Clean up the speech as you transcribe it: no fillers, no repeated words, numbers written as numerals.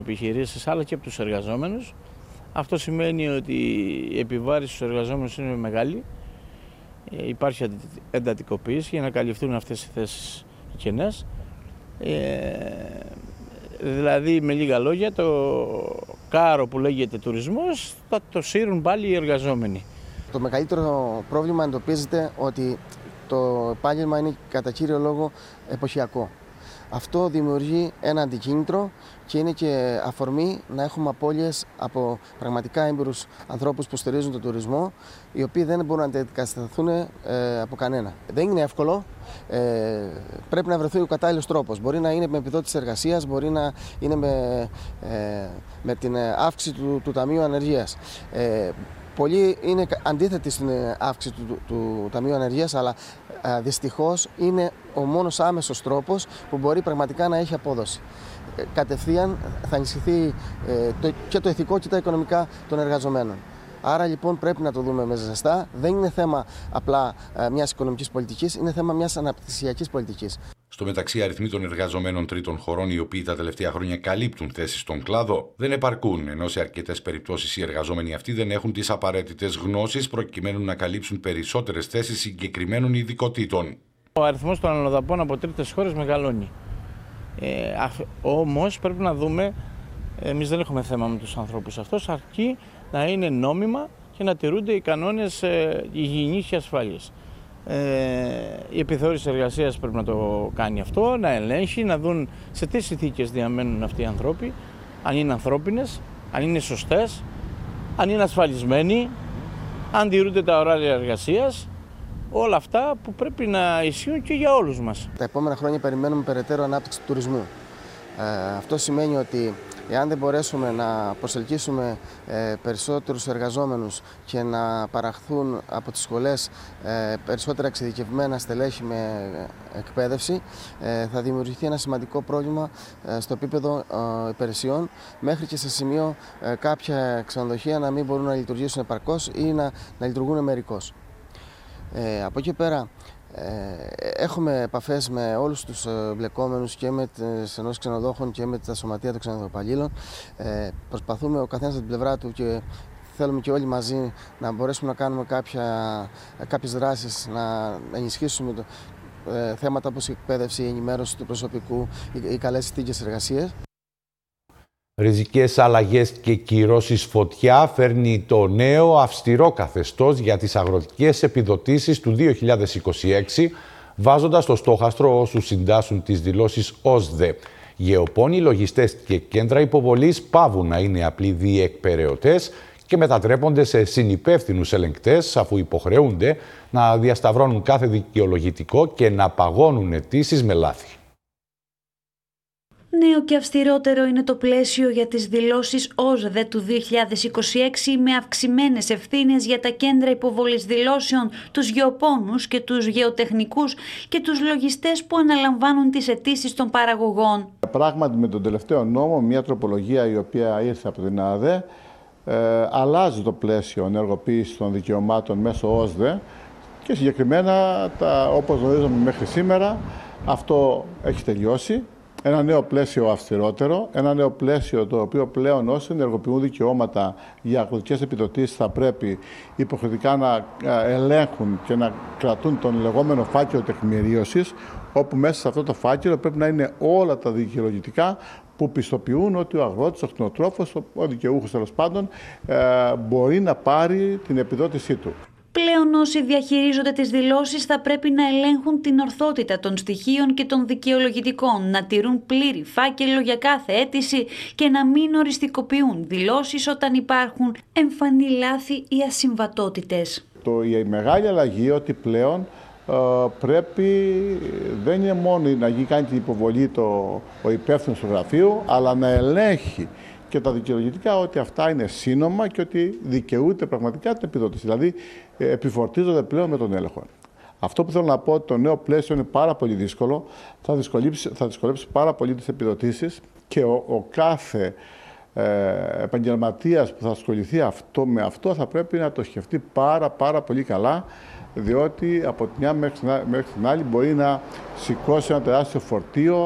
Επιχειρήσεις αλλά και από τους εργαζόμενους. Αυτό σημαίνει ότι η επιβάρηση στους εργαζόμενους είναι μεγάλη. Υπάρχει εντατικοποίηση για να καλυφθούν αυτές οι θέσεις κενές. Δηλαδή με λίγα λόγια το κάρο που λέγεται τουρισμός θα το σύρουν πάλι οι εργαζόμενοι. Το μεγαλύτερο πρόβλημα εντοπίζεται ότι το επάγγελμα είναι κατά κύριο λόγο εποχιακό. Αυτό δημιουργεί ένα αντικίνητρο και είναι και αφορμή να έχουμε απώλειες από πραγματικά έμπειρους ανθρώπους που στηρίζουν τον τουρισμό, οι οποίοι δεν μπορούν να αντικατασταθούν από κανένα. Δεν είναι εύκολο, πρέπει να βρεθεί ο κατάλληλος τρόπος. Μπορεί να είναι με επιδότηση εργασίας, μπορεί να είναι με την αύξηση του Ταμείου Ανεργίας. Πολλοί είναι αντίθετοι στην αύξηση του Ταμείου Ανεργίας, αλλά δυστυχώς είναι ο μόνος άμεσος τρόπος που μπορεί πραγματικά να έχει απόδοση. Κατευθείαν θα ενισχυθεί και το ηθικό και τα οικονομικά των εργαζομένων. Άρα λοιπόν πρέπει να το δούμε με ζεστά. Δεν είναι θέμα απλά μιας οικονομικής πολιτικής, είναι θέμα μιας αναπτυξιακής πολιτικής. Στο μεταξύ, αριθμοί των εργαζομένων τρίτων χωρών, οι οποίοι τα τελευταία χρόνια καλύπτουν θέσεις στον κλάδο, δεν επαρκούν, ενώ σε αρκετές περιπτώσεις οι εργαζόμενοι αυτοί δεν έχουν τις απαραίτητες γνώσεις προκειμένου να καλύψουν περισσότερες θέσεις συγκεκριμένων ειδικοτήτων. Ο αριθμός των αλλοδαπών από τρίτες χώρες μεγαλώνει. Όμως πρέπει να δούμε, εμείς δεν έχουμε θέμα με τους ανθρώπους αυτούς, αρκεί να είναι νόμιμα και να τηρούνται οι κανόνες υγιεινής και ασφάλειας. Η επιθεώρηση εργασίας πρέπει να το κάνει αυτό, να ελέγχει, να δουν σε τι συνθήκες διαμένουν αυτοί οι άνθρωποι, αν είναι ανθρώπινες, αν είναι σωστές, αν είναι ασφαλισμένοι, αν τηρούνται τα ωράρια εργασίας, όλα αυτά που πρέπει να ισχύουν και για όλους μας. Τα επόμενα χρόνια περιμένουμε περαιτέρω ανάπτυξη του τουρισμού. Αυτό σημαίνει ότι εάν δεν μπορέσουμε να προσελκύσουμε περισσότερους εργαζόμενους και να παραχθούν από τις σχολές περισσότερα εξειδικευμένα στελέχη με εκπαίδευση, θα δημιουργηθεί ένα σημαντικό πρόβλημα στο επίπεδο υπηρεσιών, μέχρι και σε σημείο κάποια ξενοδοχεία να μην μπορούν να λειτουργήσουν επαρκώς ή να λειτουργούν μερικώς. Από εκεί πέρα, έχουμε επαφές με όλους τους εμπλεκόμενους και με τις ενώσεις ξενοδόχων και με τα σωματεία των ξενοδοχοπαλλήλων. Προσπαθούμε ο καθένας από την πλευρά του και θέλουμε και όλοι μαζί να μπορέσουμε να κάνουμε κάποιες δράσεις, να ενισχύσουμε θέματα όπως η εκπαίδευση, η ενημέρωση του προσωπικού, οι καλές συνθήκες εργασίας. Ριζικές αλλαγές και κυρώσεις φωτιά φέρνει το νέο αυστηρό καθεστώς για τις αγροτικές επιδοτήσεις του 2026, βάζοντας στο στόχαστρο όσους συντάσσουν τις δηλώσεις ΟΣΔΕ. Γεωπόνοι, λογιστές και κέντρα υποβολής παύουν να είναι απλοί διεκπεραιωτές και μετατρέπονται σε συνυπεύθυνους ελεγκτές, αφού υποχρεούνται να διασταυρώνουν κάθε δικαιολογητικό και να παγώνουν αιτήσεις με λάθη. Νέο και αυστηρότερο είναι το πλαίσιο για τις δηλώσεις ΟΣΔΕ του 2026, με αυξημένες ευθύνες για τα κέντρα υποβολής δηλώσεων, τους γεωπόνους και τους γεωτεχνικούς και τους λογιστές που αναλαμβάνουν τις αιτήσεις των παραγωγών. Πράγματι, με τον τελευταίο νόμο, μια τροπολογία η οποία ήρθε από την ΑΔΕ, αλλάζει το πλαίσιο ενεργοποίησης των δικαιωμάτων μέσω ΟΣΔΕ και συγκεκριμένα, όπως γνωρίζαμε μέχρι σήμερα, αυτό έχει τελειώσει. Ένα νέο πλαίσιο αυστηρότερο, ένα νέο πλαίσιο το οποίο πλέον όσοι ενεργοποιούν δικαιώματα για αγροτικές επιδοτήσεις θα πρέπει υποχρεωτικά να ελέγχουν και να κρατούν τον λεγόμενο φάκελο τεκμηρίωσης, όπου μέσα σε αυτό το φάκελο πρέπει να είναι όλα τα δικαιολογητικά που πιστοποιούν ότι ο αγρότης, ο κτηνοτρόφος, ο δικαιούχος τέλος πάντων, μπορεί να πάρει την επιδότησή του. Πλέον όσοι διαχειρίζονται τις δηλώσεις θα πρέπει να ελέγχουν την ορθότητα των στοιχείων και των δικαιολογητικών, να τηρούν πλήρη φάκελο για κάθε αίτηση και να μην οριστικοποιούν δηλώσεις όταν υπάρχουν εμφανή λάθη ή ασυμβατότητες. Η μεγάλη αλλαγή ότι πλέον πρέπει, δεν είναι μόνο να κάνει την υποβολή ο υπεύθυνος του γραφείου, αλλά να ελέγχει και τα δικαιολογητικά ότι αυτά είναι σύνομα και ότι δικαιούται πραγματικά την επιδότηση. Δηλαδή, επιφορτίζονται πλέον με τον έλεγχο. Αυτό που θέλω να πω, ότι το νέο πλαίσιο είναι πάρα πολύ δύσκολο, θα δυσκολέψει πάρα πολύ τις επιδοτήσεις και ο κάθε επαγγελματίας που θα ασχοληθεί με αυτό θα πρέπει να το σκεφτεί πάρα πολύ καλά, διότι από τη μια μέχρι την άλλη μπορεί να σηκώσει ένα τεράστιο φορτίο